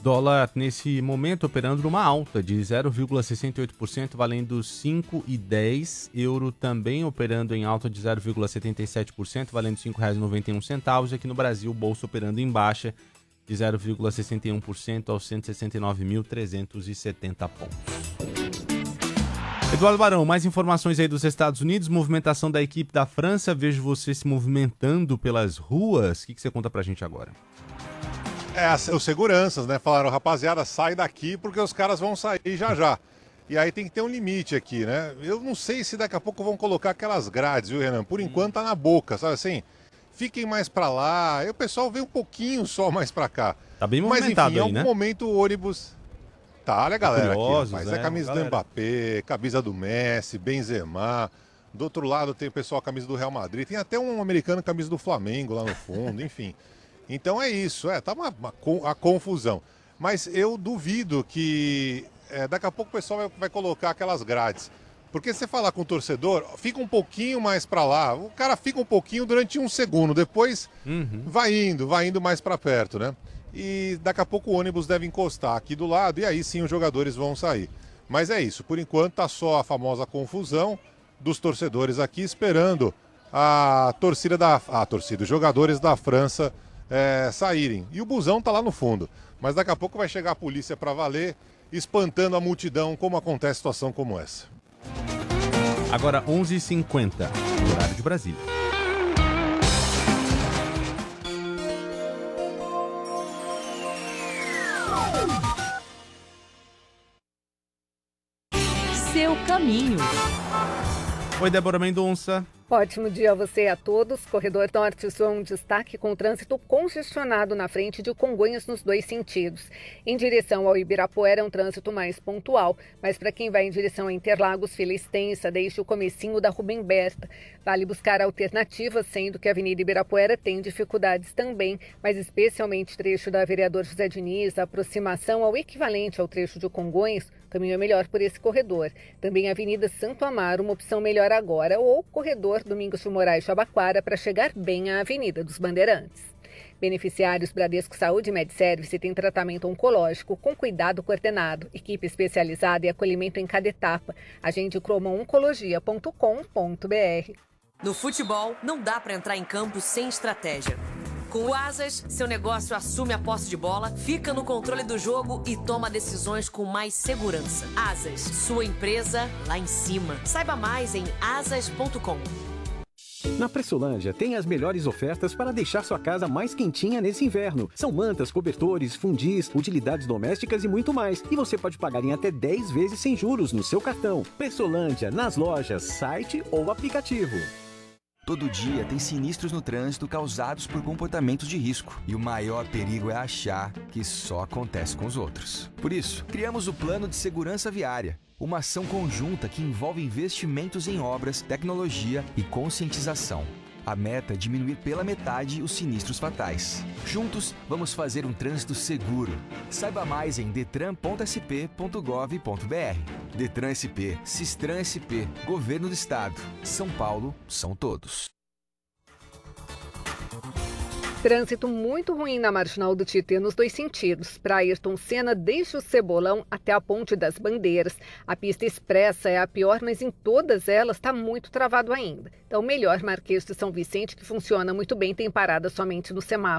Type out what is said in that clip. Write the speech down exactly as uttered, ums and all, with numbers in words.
Dólar, nesse momento, operando numa alta de zero vírgula sessenta e oito por cento, valendo cinco reais e dez centavos. Euro também operando em alta de zero vírgula setenta e sete por cento, valendo cinco reais e noventa e um centavos. E aqui no Brasil, bolsa operando em baixa de zero vírgula sessenta e um por cento aos cento e sessenta e nove mil trezentos e setenta pontos. Eduardo Barão, mais informações aí dos Estados Unidos, movimentação da equipe da França. Vejo você se movimentando pelas ruas. O que, que você conta pra gente agora? É, os seguranças, né, falaram, rapaziada, sai daqui porque os caras vão sair já já. E aí tem que ter um limite aqui, né? Eu não sei se daqui a pouco vão colocar aquelas grades, viu, Renan? Por enquanto tá na boca, sabe assim? Fiquem mais pra lá, aí o pessoal vem um pouquinho só mais pra cá. Tá bem Mas enfim, movimentado em aí, algum né? momento o ônibus... Tá, olha a galera Curiosos, aqui, rapaz. é, É a camisa galera. do Mbappé, camisa do Messi, Benzema. Do outro lado tem o pessoal a camisa do Real Madrid. Tem até um americano camisa do Flamengo lá no fundo, enfim. Então é isso, é, tá uma, uma, a confusão. Mas eu duvido que é, daqui a pouco o pessoal vai, vai colocar aquelas grades. Porque se você falar com o torcedor, fica um pouquinho mais pra lá. O cara fica um pouquinho durante um segundo, depois Uhum. vai indo, vai indo mais pra perto, né? E daqui a pouco o ônibus deve encostar aqui do lado e aí sim os jogadores vão sair. Mas é isso, por enquanto tá só a famosa confusão dos torcedores aqui esperando a torcida da a torcida, os jogadores da França é, saírem. E o busão tá lá no fundo. Mas daqui a pouco vai chegar a polícia para valer, espantando a multidão, como acontece situação como essa. Agora onze e cinquenta, horário de Brasília. Seu caminho. Oi, Débora Mendonça. Ótimo dia a você e a todos. Corredor Norte-Sul é um destaque com trânsito congestionado na frente de Congonhas nos dois sentidos. Em direção ao Ibirapuera é um trânsito mais pontual, mas para quem vai em direção a Interlagos, fila extensa desde o comecinho da Rubem Berta. Vale buscar alternativas, sendo que a Avenida Ibirapuera tem dificuldades também, mas especialmente trecho da Vereador José Diniz, a aproximação ao equivalente ao trecho de Congonhas, o caminho é melhor por esse corredor. Também a Avenida Santo Amaro, uma opção melhor agora, ou corredor Domingos de Moraes Jabaquara para chegar bem à Avenida dos Bandeirantes. Beneficiários Bradesco Saúde e MedService têm tratamento oncológico com cuidado coordenado, equipe especializada e acolhimento em cada etapa. Agende cromo oncologia ponto com ponto b r. No futebol, não dá para entrar em campo sem estratégia. Com o Asas, seu negócio assume a posse de bola, fica no controle do jogo e toma decisões com mais segurança. Asas, sua empresa lá em cima. Saiba mais em asas ponto com. Na Pressolândia tem as melhores ofertas para deixar sua casa mais quentinha nesse inverno. São mantas, cobertores, fundis, utilidades domésticas e muito mais. E você pode pagar em até dez vezes sem juros no seu cartão. Pressolândia, nas lojas, site ou aplicativo. Todo dia tem sinistros no trânsito causados por comportamentos de risco. E o maior perigo é achar que só acontece com os outros. Por isso, criamos o Plano de Segurança Viária. Uma ação conjunta que envolve investimentos em obras, tecnologia e conscientização. A meta é diminuir pela metade os sinistros fatais. Juntos, vamos fazer um trânsito seguro. Saiba mais em detran ponto s p ponto gov ponto b r. Detran S P, Sistran S P, Governo do Estado. São Paulo, são todos. Trânsito muito ruim na Marginal do Tietê nos dois sentidos. Para Ayrton Senna, desde o Cebolão até a Ponte das Bandeiras. A pista expressa é a pior, mas em todas elas está muito travado ainda. Então, melhor Marquês de São Vicente, que funciona muito bem, tem parada somente no semáforo.